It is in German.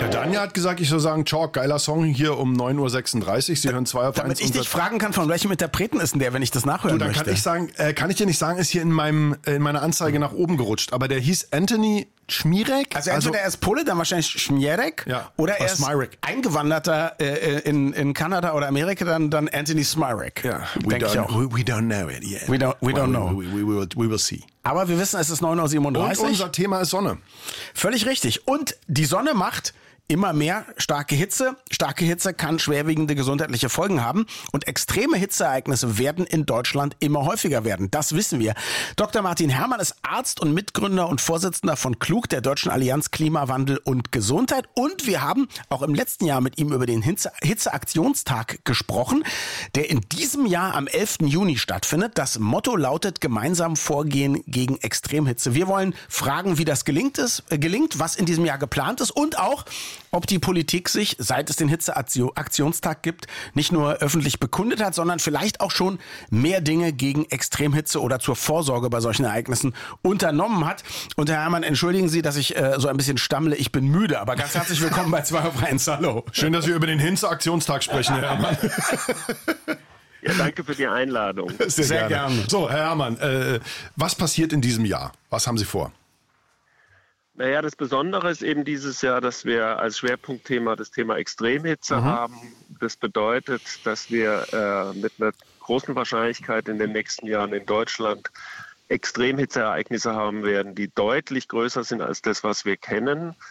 Der Daniel hat gesagt, ich soll sagen, Chalk, geiler Song hier um 9.36 Uhr. Sie hören 2 auf 1. Damit ich dich fragen kann, von welchem Interpreten ist denn der, wenn ich das nachhören dann möchte? kann ich sagen, kann ich dir nicht sagen, ist hier in meiner Anzeige nach oben gerutscht. Aber der hieß Anthony Schmierek. Also entweder er ist Pole, dann wahrscheinlich Schmierek, Ja, oder er ist Smirek. Eingewanderter in Kanada oder Amerika, dann Anthony Smirek. Ja, denke ich auch. we don't know it yet. We don't know. We will see. Aber wir wissen, es ist 9.37 Und Uhr. unser Thema ist Sonne. Völlig richtig. Und die Sonne macht immer mehr starke Hitze. Starke Hitze kann schwerwiegende gesundheitliche Folgen haben. Und extreme Hitzeereignisse werden in Deutschland immer häufiger werden. Das wissen wir. Dr. Martin Herrmann ist Arzt und Mitgründer und Vorsitzender von KLUG, der Deutschen Allianz Klimawandel und Gesundheit. Und wir haben auch im letzten Jahr mit ihm über den Hitzeaktionstag gesprochen, der in diesem Jahr am 11. Juni stattfindet. Das Motto lautet: gemeinsam vorgehen gegen Extremhitze. Wir wollen fragen, wie das gelingt, was in diesem Jahr geplant ist und auch, ob die Politik sich, seit es den Hitzeaktionstag gibt, nicht nur öffentlich bekundet hat, sondern vielleicht auch schon mehr Dinge gegen Extremhitze oder zur Vorsorge bei solchen Ereignissen unternommen hat. Und Herr Herrmann, entschuldigen Sie, dass ich so ein bisschen stammle. Ich bin müde, aber ganz herzlich willkommen bei 2 auf 1. Hallo. Schön, dass wir über den Hitzeaktionstag sprechen, Herr Herrmann. Ja, danke für die Einladung. Sehr gerne. So, Herr Herrmann, was passiert in diesem Jahr? Was haben Sie vor? Naja, das Besondere ist eben dieses Jahr, dass wir als Schwerpunktthema das Thema Extremhitze haben. Das bedeutet, dass wir mit einer großen Wahrscheinlichkeit in den nächsten Jahren in Deutschland Extremhitzeereignisse haben werden, die deutlich größer sind als das, was wir kennen.